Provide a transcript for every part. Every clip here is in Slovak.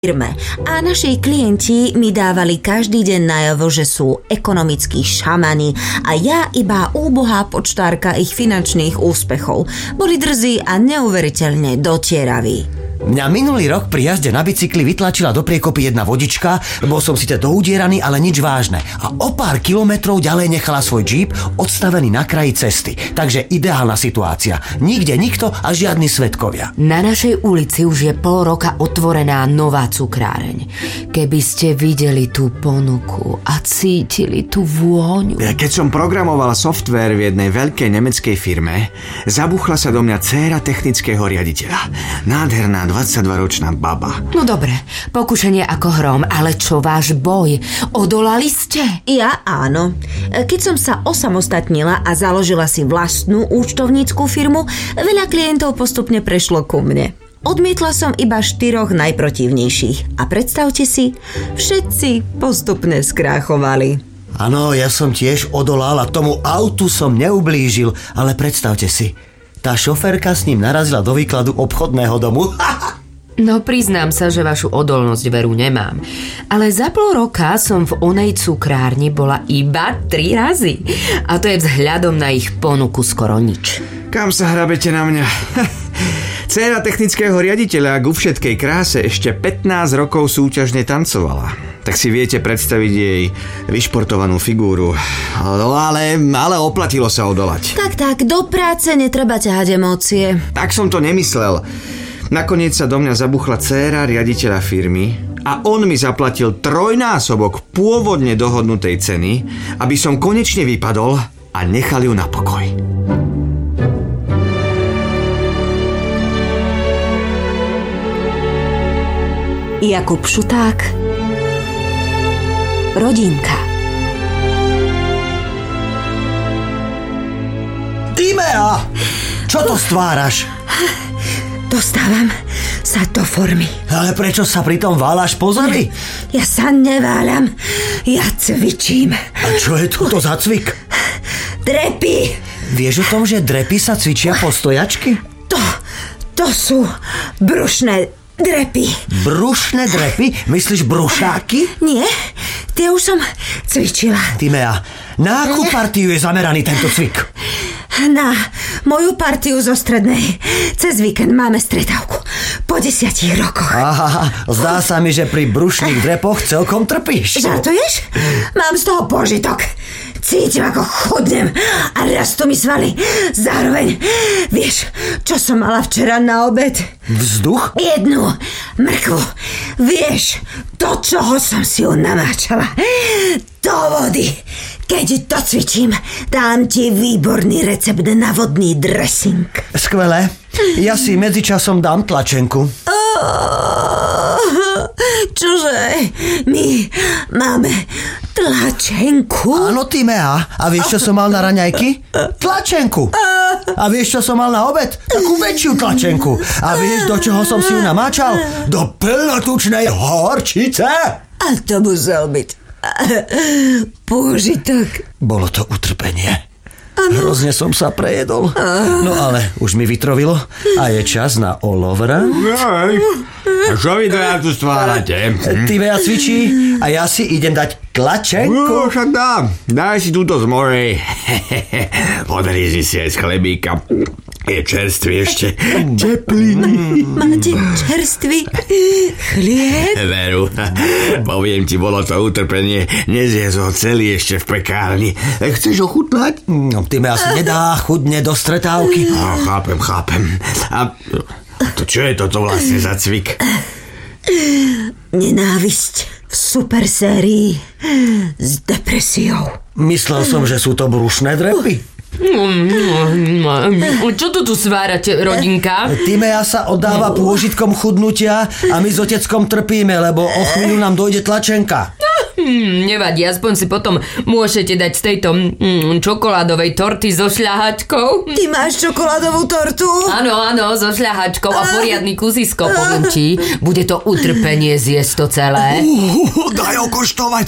firme a naši klienti mi dávali každý deň najavo, že sú ekonomickí šamani a ja iba úbohá počtárka ich finančných úspechov. Boli drzí a neuveriteľne dotieraví. Mňa minulý rok pri jazde na bicykli vytlačila do priekopy jedna vodička, bol som síce doudieraný, ale nič vážne. A o pár kilometrov ďalej nechala svoj džíp odstavený na kraji cesty. Takže ideálna situácia. Nikde nikto a žiadni svedkovia. Na našej ulici už je pol roka otvorená nová cukráreň. Keby ste videli tú ponuku a cítili tú vôňu. Keď som programoval softvér v jednej veľkej nemeckej firme, zabuchla sa do mňa dcéra technického riaditeľa. Nádherná 22-ročná baba. No dobre, pokušenie ako hrom, ale čo váš boj? Odolali ste? Ja áno. Keď som sa osamostatnila a založila si vlastnú účtovnícku firmu, veľa klientov postupne prešlo ku mne. Odmietla som iba 4 najprotivnejších. A predstavte si, všetci postupne skráchovali. Áno, ja som tiež odolal a tomu autu som neublížil, ale predstavte si, tá šoférka s ním narazila do výkladu obchodného domu. No priznám sa, že vašu odolnosť veru nemám. Ale za pol roka som v onej cukrárni bola iba 3 razy. A to je vzhľadom na ich ponuku skoro nič. Kam sa hrabete na mňa? Dcéra technického riaditeľa ku všetkej kráse ešte 15 rokov súťažne tancovala. Tak si viete predstaviť jej vyšportovanú figúru. No ale oplatilo sa odolať. Tak, do práce netreba ťahať emócie. Tak som to nemyslel. Nakoniec sa do mňa zabuchla dcéra riaditeľa firmy a on mi zaplatil 3-násobok pôvodne dohodnutej ceny, aby som konečne vypadol a nechal ju na pokoj. Jakub Šuták, Rodinka. Timea! Čo to stváraš? Dostávam sa do formy. Ale prečo sa pritom váľaš po zemi? Ja sa neváľam, ja cvičím. A čo je toto za cvik? Drepy. Vieš o tom, že drepy sa cvičia po stojačky? To sú brušné drepy. Brušné drepy? Myslíš brušáky? Nie, tie už som cvičila. Timea, na akú partiu je zameraný tento cvik? Na moju partiu zo strednej. Cez víkend máme stretávku. Po 10 rokoch. Aha, zdá sa mi, že pri brušných drepoch celkom trpíš. Žartuješ? Mám z toho požitok. Cítim, ako chudnem a rastú mi svaly. Zároveň, vieš, čo som mala včera na obed? Vzduch? Jednu mrkvu. Vieš, do čoho som si ju namáčala? Do vody. Keď docvičím, dám ti výborný recept na vodný dressing. Skvelé. Ja si medzičasom dám tlačenku. Čože? My máme tlačenku? Áno, Timea. A vieš, čo som mal na raňajky? Tlačenku. A vieš, čo som mal na obed? Takú väčšiu tlačenku. A vieš, do čoho som si ju namáčal? Do plnotučnej horčice. A to musel byť pôžitok. Bolo to utrpenie. Hrozne som sa prejedol. No ale už mi vytrovilo a je čas na olovra. A čo vy tu stvárate? Timea cvičí a ja si idem dať tlačenku. Však dám. Daj si túto z mojej. Odrízi si aj z chlebíka. Je čerstvý ešte. Teplý. Máte čerstvý chlieb? Veru, poviem ti, bolo to utrpenie. Nezjesol celý ešte v pekárni. Chceš ochutnať? No, Timea si nedá chudne do stretávky. No, chápem. A to čo je toto vlastne za cvik? Nenávisť v super sérii s depresiou. Myslel som, že sú to brušné drepy. Čo tu svárate, Rodinka? Timea sa oddáva pôžitkom chudnutia a my s oteckom trpíme, lebo o chvíľu nám dojde tlačenka. Nevadí, aspoň si potom môžete dať z tejto čokoládovej torty so šľahačkou. Ty máš čokoládovú tortu? Áno, so šľahačkou a poriadny kusisko, poviem ti. Bude to utrpenie zjesť to celé. Daj okoštovať.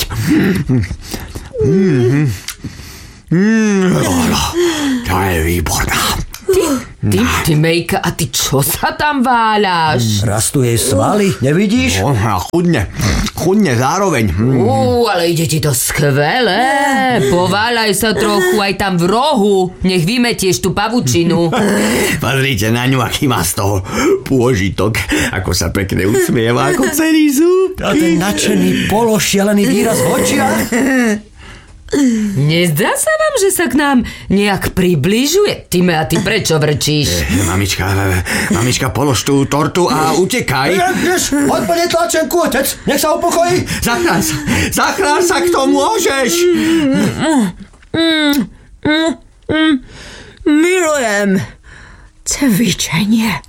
To je výborná. Ty Mejka, a ty čo sa tam váľaš? Rastú jej svaly, nevidíš? Chudne zároveň. Ale ide ti to skvelé. Pováľaj sa trochu aj tam v rohu. Nech vymetieš tú pavučinu. Pozrite na ňu, aký má z toho pôžitok. Ako sa pekne usmieva, ako celý zúb. A ten nadšený pološialený výraz v očiach. Nezdá sa vám, že sa k nám nejak približuje? Ty prečo vrčíš? Mamička, polož tú tortu a utekaj. Poď po netlačenku, otec, nech sa upokojí. Zachráň sa, kto môžeš. Milujem cvičenie.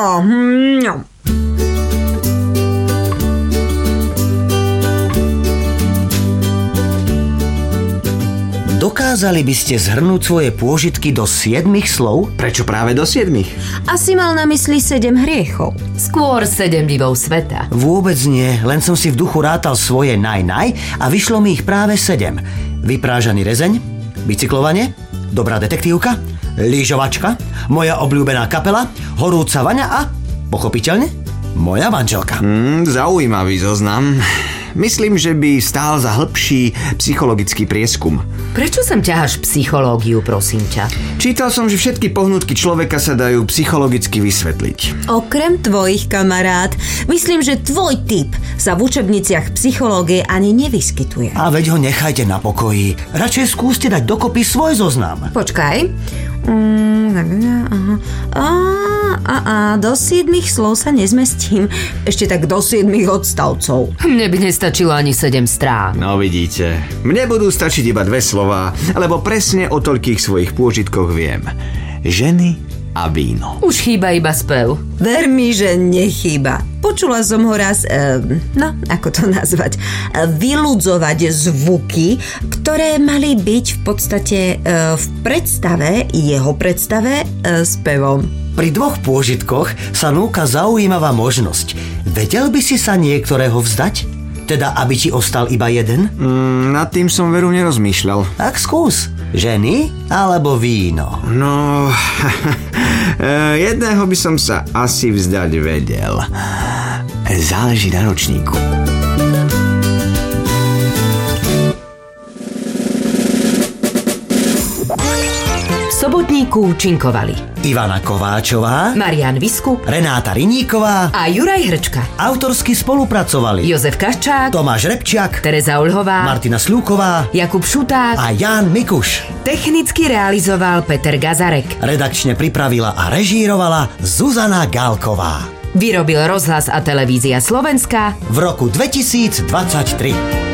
Dokázali by ste zhrnúť svoje pôžitky do 7 slov? Prečo práve do 7? Asi mal na mysli 7 hriechov. Skôr 7 divov sveta. Vôbec nie, len som si v duchu rátal svoje naj a vyšlo mi ich práve 7. Vyprážaný rezeň, bicyklovanie, dobrá detektívka, lyžovačka, moja obľúbená kapela, horúca vaňa a, pochopiteľne, moja manželka. Zaujímavý zoznam. Myslím, že by stál za hĺbší psychologický prieskum. Prečo sem ťaháš psychológiu, prosím ťa? Čítal som, že všetky pohnutky človeka sa dajú psychologicky vysvetliť. Okrem tvojich, kamarát, myslím, že tvoj typ sa v učebniciach psychológie ani nevyskytuje. A veď ho nechajte na pokoji. Radšej skúste dať dokopy svoj zoznam. Počkaj. Do 7 slov sa nezmestím. Ešte tak do 7 odstavcov. Mne by nestačilo ani 7 strán. No vidíte, mne budú stačiť iba 2 slová, lebo presne o toľkých svojich pôžitkoch viem. Ženy a víno. Už chýba iba spev. Ver mi, že nechýba. Počula som ho raz, ako to nazvať, vyludzovať zvuky, ktoré mali byť v podstate v jeho predstave spevom. Pri 2 pôžitkoch sa núka zaujímavá možnosť. Vedel by si sa niektorého vzdať? Teda, aby ti ostal iba jeden? Nad tým som veru nerozmýšľal. Tak skús. Ženy alebo víno? No, jedného by som sa asi vzdať vedel. Záleží na ročníku. V sobotníku účinkovali Ivana Kováčová, Marián Viskup, Renáta Riníková a Juraj Hrčka. Autorsky spolupracovali Jozef Kaščák, Tomáš Repčiak, Tereza Oľhová, Martina Slúková Jakub Šuták a Ján Mikuš. Technicky realizoval Peter Gazarek. Redakčne pripravila a režírovala Zuzana Gálková. Vyrobil Rozhlas a televízia Slovenska v roku 2023.